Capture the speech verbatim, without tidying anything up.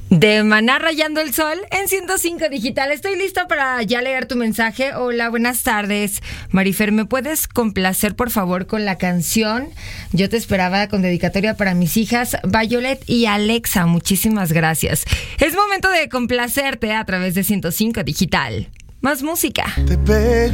De Maná Rayando el Sol en ciento cinco Digital. Estoy lista para ya leer tu mensaje. Hola, buenas tardes. Marifer, ¿me puedes complacer por favor con la canción Yo te esperaba, con dedicatoria para mis hijas Violet y Alexa? Muchísimas gracias. Es momento de complacerte a través de ciento cinco Digital. Más música. Te pego